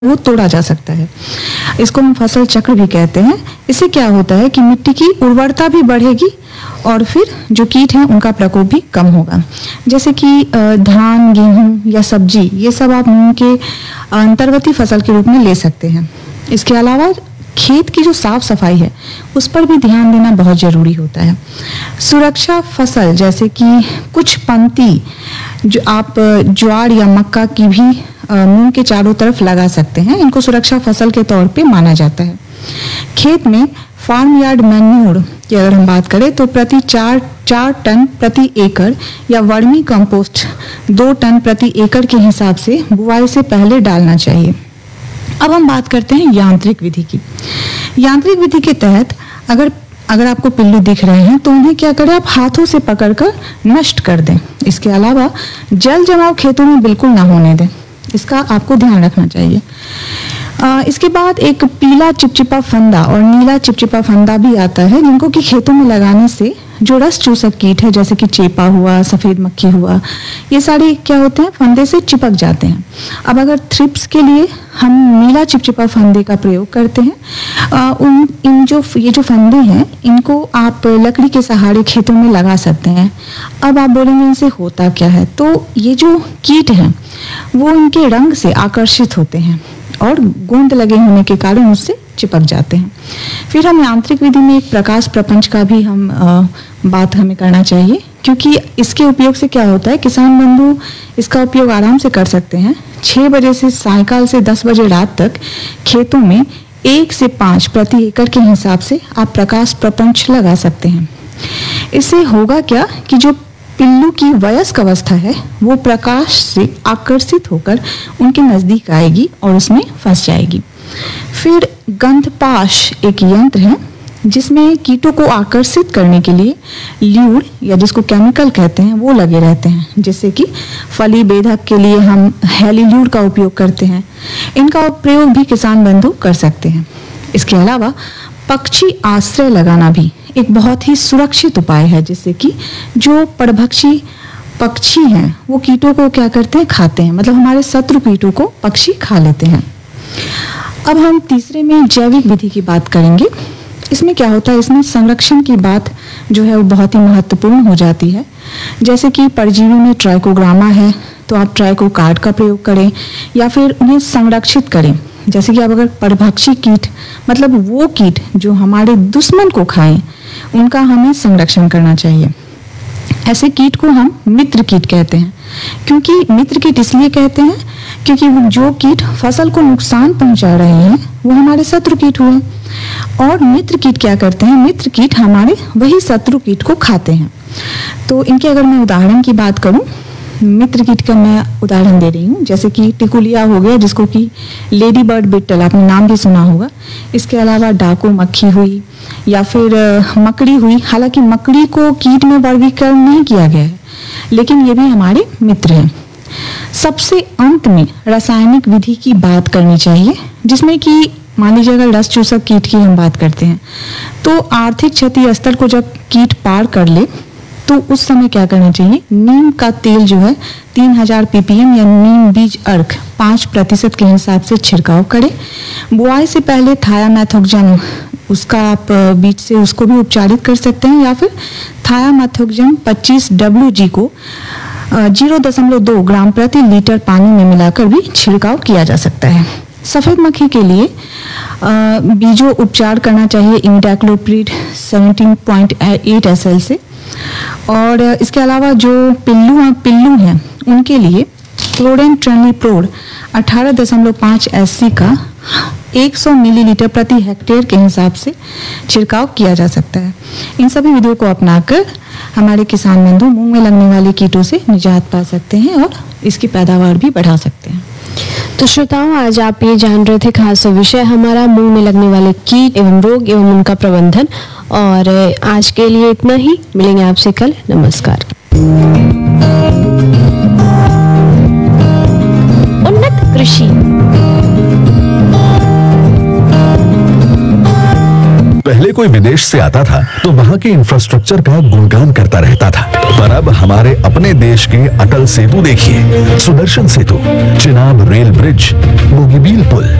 वो तोड़ा जा सकता है। इसको हम फसल चक्र भी कहते हैं। इससे क्या होता है कि मिट्टी की उर्वरता भी बढ़ेगी और फिर जो कीट हैं उनका प्रकोप भी कम होगा। जैसे कि धान, गेहूं या सब्जी, ये सब आप मूंग के अंतर्गती फसल के रूप में ले सकते हैं। इसके अलावा खेत की जो साफ सफाई है उस पर भी ध्यान देना बहुत जरूरी होता है। सुरक्षा फसल जैसे कि कुछ पंक्ति जो आप ज्वार या मक्का की भी मूंग के चारों तरफ लगा सकते हैं। इनको सुरक्षा फसल के तौर पे माना जाता है। खेत में फार्म यार्ड मैन्यूर की अगर हम बात करें तो प्रति 4 टन प्रति एकड़ या वर्मी कंपोस्ट 2 टन प्रति एकड़ के हिसाब से बुआई से पहले डालना चाहिए। अब हम बात करते हैं यांत्रिक विधि की। यांत्रिक विधि के तहत अगर आपको पिल्लू दिख रहे हैं तो उन्हें क्या करें, आप हाथों से पकड़कर नष्ट कर दें। इसके अलावा जल जमाव खेतों में बिल्कुल ना होने दें, इसका आपको ध्यान रखना चाहिए। इसके बाद एक पीला चिपचिपा फंदा और नीला चिपचिपा फंदा भी आता है, जिनको कि खेतों में लगाने से जो रस चूसक कीट है जैसे कि चेपा हुआ, सफेद मक्खी हुआ, ये सारे क्या होते हैं, फंदे से चिपक जाते हैं। अब अगर थ्रिप्स के लिए हम नीला चिपचिपा फंदे का प्रयोग करते हैं। ये जो फंदे हैं इनको आप लकड़ी के सहारे खेतों में लगा सकते हैं। अब आप बोलेंगे इनसे होता क्या है, तो ये जो कीट हैं वो इनके रंग से आकर्षित होते हैं और गोंद लगे होने के कारण उससे चिपक जाते हैं। फिर हम यांत्रिक विधि में एक प्रकाश प्रपंच का भी बात हमें करना चाहिए, क्योंकि इसके उपयोग से क्या होता है, किसान बंधु इसका उपयोग आराम से कर सकते हैं। 6 बजे से सायकाल से 10 बजे रात तक खेतों में 1 से 5 प्रति एकड़ के हिसाब से आप प्रकाश प्रपंच लगा सकते हैं। इससे होगा क्या कि जो पिल्लू की वयस्क अवस्था है वो प्रकाश से आकर्षित होकर उनके नजदीक आएगी और उसमें फंस जाएगी। फिर गंधपाश एक यंत्र है जिसमें कीटों को आकर्षित करने के लिए ल्यूर या जिसको केमिकल कहते हैं वो लगे रहते हैं। जैसे कि फली बेधक के लिए हम हेलील्यूर का उपयोग करते हैं। इनका प्रयोग भी किसान बंधु कर सकते हैं। इसके अलावा पक्षी आश्रय लगाना भी एक बहुत ही सुरक्षित उपाय है, जिससे कि जो परभक्षी पक्षी हैं वो कीटों को क्या करते हैं, खाते हैं। मतलब हमारे शत्रु कीटों को पक्षी खा लेते हैं। अब हम तीसरे में जैविक विधि की बात करेंगे। इसमें क्या होता है, इसमें संरक्षण की बात जो है वो बहुत ही महत्वपूर्ण हो जाती है। जैसे कि परजीवी में ट्राइकोग्रामा है तो आप ट्राइकोकार्ड का प्रयोग करें या फिर उन्हें संरक्षित करें। जैसे कि आप अगर परभक्षी कीट मतलब वो कीट जो हमारे दुश्मन को खाएं उनका हमें संरक्षण करना चाहिए। ऐसे कीट को हम मित्र कीट कहते हैं। क्योंकि मित्र कीट इसलिए कहते हैं क्योंकि जो कीट फसल को नुकसान पहुंचा रहे हैं वो हमारे शत्रु कीट हुए। और मित्र कीट क्या करते हैं, मित्र कीट हमारे वही शत्रु कीट को खाते हैं। तो इनके अगर मैं उदाहरण की बात करूं, मित्र कीट का मैं उदाहरण दे रही हूँ। जैसे कि टिकुलिया हो गया जिसको कि लेडी बर्ड बिटल, आपने नाम भी सुना होगा। इसके अलावा डाकू मक्खी हुई या फिर मकड़ी हुई। हालांकि मकड़ी को कीट में वर्गीकरण नहीं किया गया है, लेकिन ये भी हमारे मित्र हैं। सबसे अंत में रासायनिक विधि की बात करनी चाहिए, जिसमें कि मान लीजिए अगर रस चूसक कीट की हम बात करते हैं तो आर्थिक क्षति स्तर को जब कीट पार कर ले तो उस समय क्या करना चाहिए, नीम का तेल जो है 3000 ppm या नीम बीज अर्क 5% के हिसाब से छिड़काव करें। बुआई से पहले थायामेथोक्सम उसका आप बीज से उसको भी उपचारित कर सकते हैं, या फिर थायामेथोक्सम 25 WG को 0.2 ग्राम प्रति लीटर पानी में मिलाकर भी छिड़काव किया जा सकता है। सफेद मक्खी के लिए बीजों उपचार करना चाहिए इमिडाक्लोप्रिड 17.8 SL से। और इसके अलावा जो पिल्लू हैं उनके लिए क्लोरेंट्रेनिप्रोड 18.5 SC का 100 मिलीलीटर प्रति हेक्टेयर के हिसाब से छिड़काव किया जा सकता है। इन सभी विधियों को अपनाकर हमारे किसान बंधु मूंग में लगने वाले कीटों से निजात पा सकते हैं और इसकी पैदावार भी बढ़ा सकते हैं। तो श्रोताओं, आज आप ये जान रहे थे खास विषय हमारा मूंग में लगने वाले कीट एवं रोग एवं उनका प्रबंधन। और आज के लिए इतना ही, मिलेंगे आपसे कल। नमस्कार। उन्नत कृषि। पहले कोई विदेश से आता था तो वहाँ के इंफ्रास्ट्रक्चर का गुणगान करता रहता था, पर अब हमारे अपने देश के अटल सेतु देखिए, सुदर्शन सेतु, चिनाब रेल ब्रिज, बोगीबील पुल,